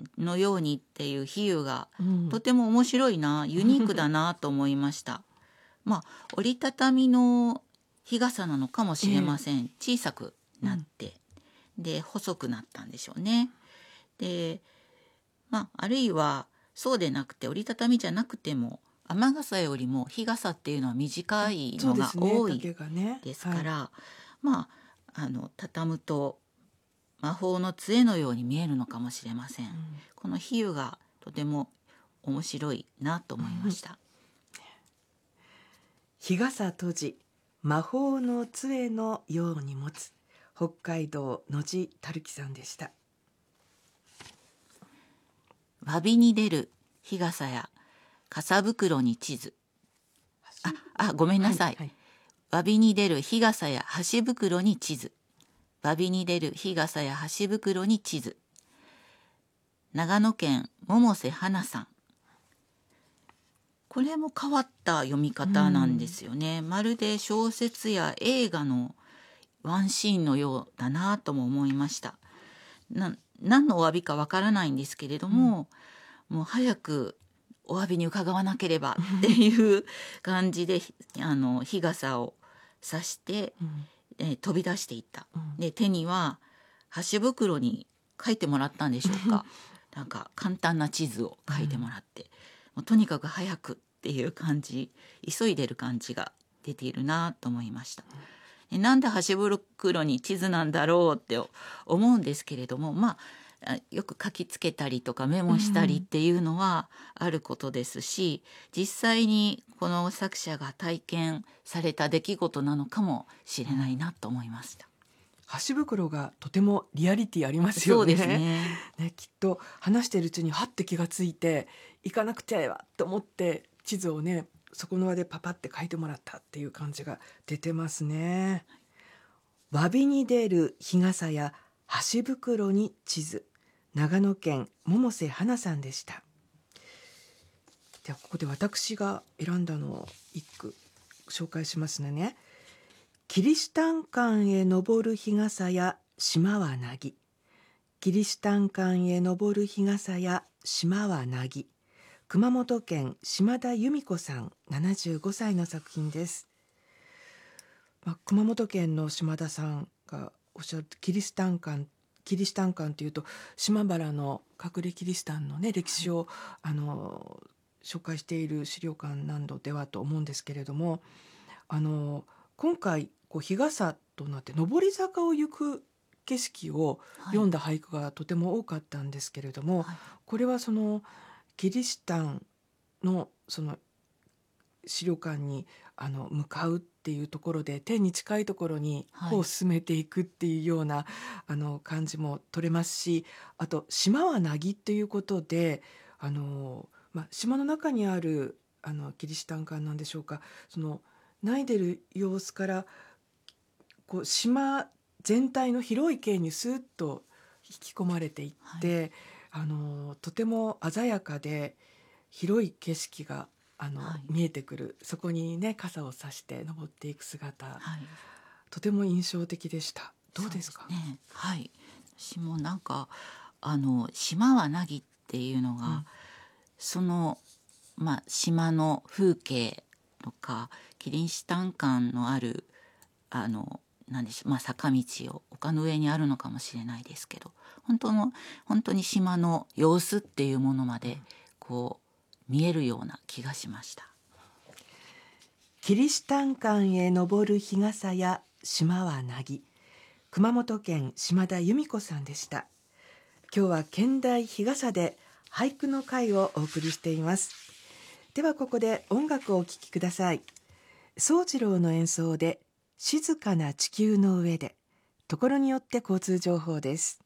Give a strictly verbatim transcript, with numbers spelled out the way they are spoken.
のようにっていう比喩が、 うん、 とても面白いな、ユニークだなと思いました。まあ折りたたみの日傘なのかもしれません。えー、小さくなって、うん、で細くなったんでしょうね。で、まあ、あるいはそうでなくて折りたたみじゃなくても雨傘よりも日傘っていうのは短いのが多いですから、はい、まああの畳むと魔法の杖のように見えるのかもしれません。うん、この比喩がとても面白いなと思いました。うん、 日傘閉じ魔法の杖のように持つ、北海道野地たるきさんでした。 詫びに出る日傘や傘袋に地図、ああごめんなさい、はいはい、詫びに出る日傘や箸袋に地図、詫びに出る日傘や箸袋に地図。長野県百瀬花さん。これも変わった読み方なんですよね。まるで小説や映画のワンシーンのようだなとも思いました。な何のお詫びかわからないんですけれども、うん、もう早くお詫びに伺わなければっていう感じであの日傘を差して、うんえー、飛び出していった。うん、で手には箸袋に書いてもらったんでしょうか。なんか簡単な地図を書いてもらって、うん、もうとにかく早くっていう感じ、急いでる感じが出ているなと思いました。うん、なんで箸袋に地図なんだろうって思うんですけれども、まあよく書きつけたりとかメモしたりっていうのはあることですし、うん、実際にこの作者が体験された出来事なのかもしれないなと思いました。 箸袋がとてもリアリティありますよね。 そうですね。 ね、きっと話しているうちにはって気がついて行かなくてはと思って地図をねそこの場でパパって書いてもらったっていう感じが出てますね。詫びに出る日傘や箸袋に地図、長野県百瀬花さんでした。ではここで私が選んだのを一句紹介しますね。キリシタン館へ登る日傘や島はなぎ、キリシタン館へ登る日傘や島はなぎ、熊本県島田由美子さんななじゅうごさいの作品です。まあ、熊本県の島田さんがおっしゃるキリシタン館キリシタン館というと島原の隠れキリシタンの、ね、歴史を、はい、あの紹介している資料館などではと思うんですけれども、あの今回こう日傘となって上り坂を行く景色を読んだ俳句がとても多かったんですけれども、はい、これはそのキリシタンのその資料館にあの向かうっていうところで天に近いところに歩を進めていくっていうような、はい、あの感じも取れますし、あと島はなぎっていうことであの、まあ、島の中にあるあのキリシタン館なんでしょうか、その泣いてる様子からこう島全体の広い景にスーッと引き込まれていって、はい、あのとても鮮やかで広い景色があの、はい、見えてくる。そこにね傘を差して登っていく姿、はい、とても印象的でした。どうですか？ そうですね、はい、私もなんかあの島はなぎっていうのが、うん、その、まあ、島の風景とかキリシタン館のあるあのなんでしょう、まあ、坂道を丘の上にあるのかもしれないですけど、本当の本当に島の様子っていうものまでこう見えるような気がしました。 キリシタン館へ登る日傘や島はなぎ、熊本県島田由美子さんでした。今日は現代日傘で俳句の会をお送りしています。ではここで音楽をお聴きください。宗次郎の演奏で静かな地球の上で、ところによって交通情報です。